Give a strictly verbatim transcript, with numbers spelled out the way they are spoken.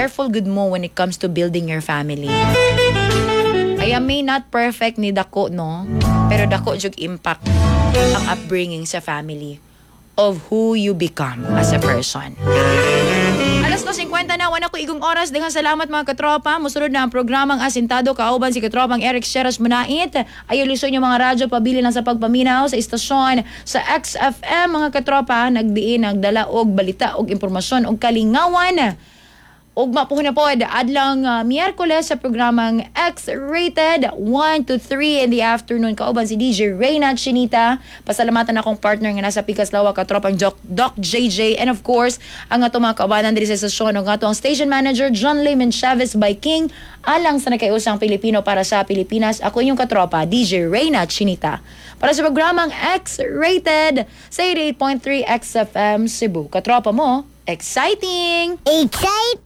careful good mo when it comes to building your family. Kaya may not perfect ni dako, no? Pero dako jug impact ang upbringing sa family of who you become as a person. Alas dos singkwenta na, wala ko igong oras. Dengan salamat mga katropa. Musunod na ang programang Asintado. Kauban si katropang Eric Sheras Munait. Ayuliso nyo mga radyo, pabili lang sa pagpaminaw sa istasyon sa X F M. Mga katropa, nagdiin, nagdala og balita og impormasyon og kalingawan. Ugma po na po, adlang uh, Miyerkules sa programang X-Rated, one to three in the afternoon. Kauban si D J Reyna Chinita. Pasalamatan akong partner nga nasa Pikas Lawa, katropang Doc, Doc J J. And of course, ang ato mga kaubanan diri sa stasyon, ang ato ang station manager, John Layman Chavez by King. Alang sa nakayusang Pilipino para sa Pilipinas. Ako yung katropa, D J Reyna Chinita. Para sa programang X-Rated sa eighty-eight point three X F M Cebu. Katropa mo, exciting! Exciting!